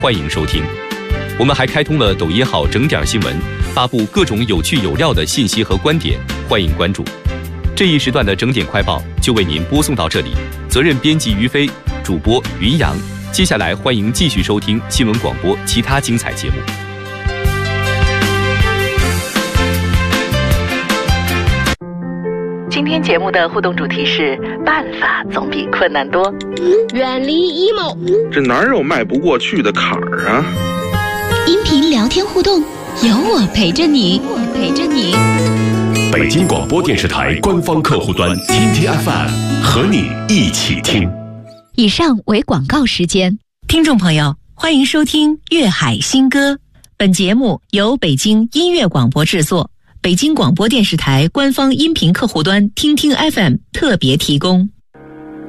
欢迎收听。我们还开通了抖音号整点新闻，发布各种有趣有料的信息和观点，欢迎关注。这一时段的整点快报就为您播送到这里，责任编辑于飞，主播云阳。接下来欢迎继续收听新闻广播其他精彩节目。 今天节目的互动主题是办法总比困难多， 远离 emo， 这哪有迈不过去的坎儿啊？ 音频聊天互动，有我陪着你， 北京广播电视台官方客户端听听 FM， 和你一起听。 以上为广告时间。 听众朋友，欢迎收听粤海新歌。本节目由北京音乐广播制作，北京广播电视台官方音频客户端听听 FM 特别提供。